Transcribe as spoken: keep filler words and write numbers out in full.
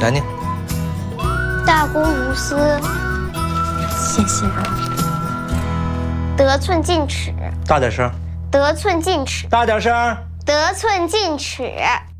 来念。 大公无私， 谢谢。 得寸进尺， 大点声。 得寸进尺， 大点声。 得寸进尺。